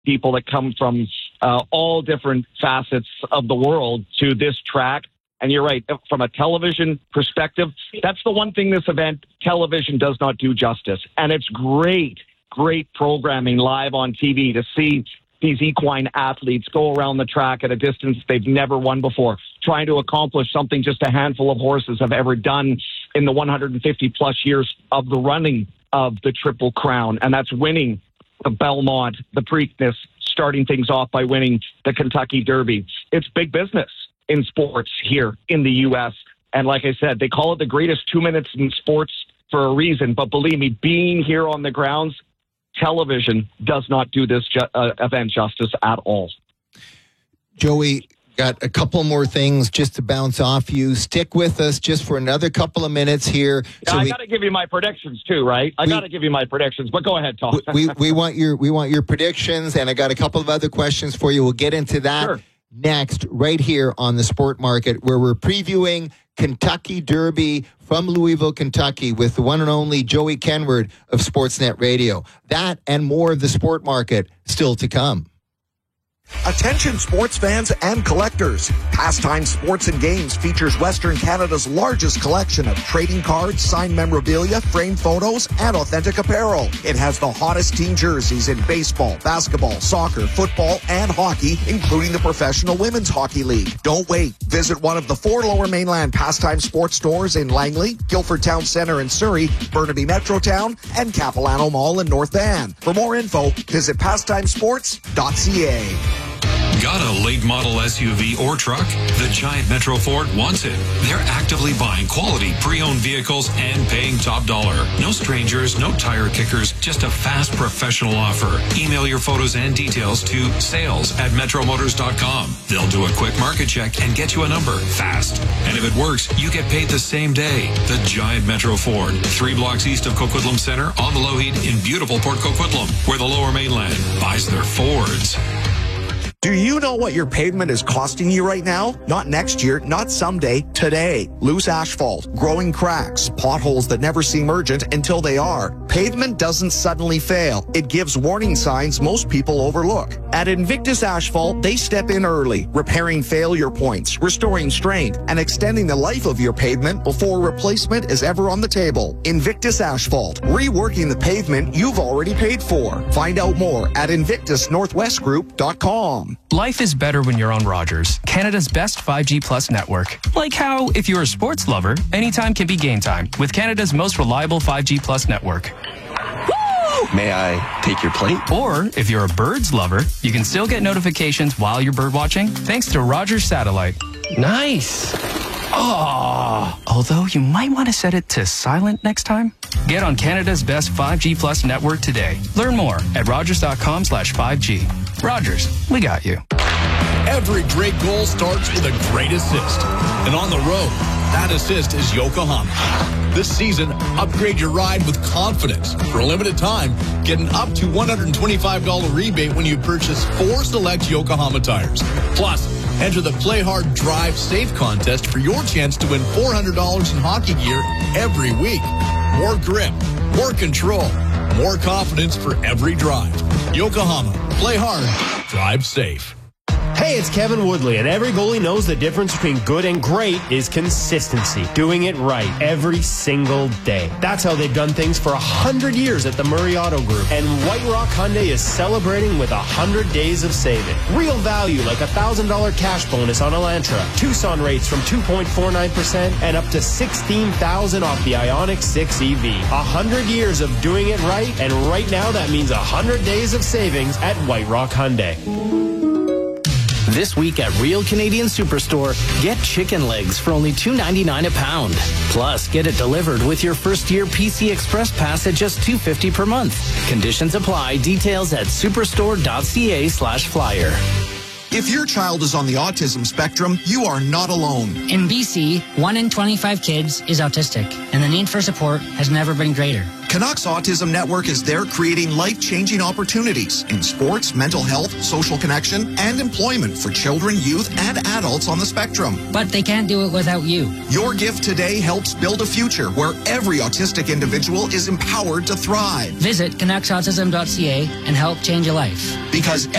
people that come from all different facets of the world to this track. And you're right, from a television perspective, that's the one thing this event, television does not do justice. And it's great programming live on TV to see these equine athletes go around the track at a distance they've never won before, trying to accomplish something just a handful of horses have ever done in the 150-plus years of the running of the Triple Crown. And that's winning the Belmont, the Preakness, starting things off by winning the Kentucky Derby. It's big business in sports here in the U.S. And like I said, they call it the greatest 2 minutes in sports for a reason. But believe me, being here on the grounds, television does not do this event justice at all. Joey, got a couple more things just to bounce off you. Stick with us just for another couple of minutes here. So I got to give you my predictions too, right? I got to give you my predictions, but go ahead, Tom. we want your predictions, and I got a couple of other questions for you. We'll get into that next, right here on the Sport Market, where we're previewing Kentucky Derby from Louisville, Kentucky, with the one and only Joey Kenward of Sportsnet Radio. That and more of the Sport Market still to come. Attention sports fans and collectors. Pastime Sports and Games features Western Canada's largest collection of trading cards, signed memorabilia, framed photos, and authentic apparel. It has the hottest team jerseys in baseball, basketball, soccer, football, and hockey, including the Professional Women's Hockey League. Don't wait. Visit one of the 4 Lower Mainland Pastime Sports stores in Langley, Guildford Town Centre in Surrey, Burnaby Metrotown, and Capilano Mall in North Van. For more info, visit pastimesports.ca. Got a late model SUV or truck? The Giant Metro Ford wants it. They're actively buying quality pre-owned vehicles and paying top dollar. No strangers, no tire kickers, just a fast professional offer. Email your photos and details to sales@metromotors.com. They'll do a quick market check and get you a number fast. And if it works, you get paid the same day. The Giant Metro Ford, 3 blocks east of Coquitlam Center on the Lougheed in beautiful Port Coquitlam, where the Lower Mainland buys their Fords. Do you know what your pavement is costing you right now? Not next year, not someday, today. Loose asphalt, growing cracks, potholes that never seem urgent until they are. Pavement doesn't suddenly fail. It gives warning signs most people overlook. At Invictus Asphalt, they step in early, repairing failure points, restoring strength, and extending the life of your pavement before replacement is ever on the table. Invictus Asphalt, reworking the pavement you've already paid for. Find out more at invictusnorthwestgroup.com. Life is better when you're on Rogers, Canada's best 5G Plus network. Like how, if you're a sports lover, anytime can be game time with Canada's most reliable 5G Plus network. May I take your plate? Or, if you're a birds lover, you can still get notifications while you're bird watching thanks to Rogers Satellite. Nice. Oh, although you might want to set it to silent next time. Get on Canada's best 5G Plus network today. Learn more at rogers.com/5G. Rogers, we got you. Every great goal starts with a great assist. And on the road, that assist is Yokohama. This season, upgrade your ride with confidence. For a limited time, get an up to $125 rebate when you purchase 4 select Yokohama tires. Plus, enter the Play Hard, Drive Safe contest for your chance to win $400 in hockey gear every week. More grip, more control, more confidence for every drive. Yokohama. Play hard. Drive safe. Hey, it's Kevin Woodley, and every goalie knows the difference between good and great is consistency. Doing it right every single day. That's how they've done things for 100 years at the Murray Auto Group. And White Rock Hyundai is celebrating with 100 days of saving. Real value like $1,000 cash bonus on Elantra. Tucson rates from 2.49% and up to $16,000 off the Ioniq 6 EV. 100 years of doing it right, and right now that means 100 days of savings at White Rock Hyundai. This week at Real Canadian Superstore, get chicken legs for only $2.99 a pound. Plus, get it delivered with your first-year PC Express Pass at just $2.50 per month. Conditions apply. Details at superstore.ca/flyer. If your child is on the autism spectrum, you are not alone. In BC, 1 in 25 kids is autistic, and the need for support has never been greater. Canucks Autism Network is there creating life-changing opportunities in sports, mental health, social connection, and employment for children, youth, and adults on the spectrum. But they can't do it without you. Your gift today helps build a future where every autistic individual is empowered to thrive. Visit canucksautism.ca and help change a life. Because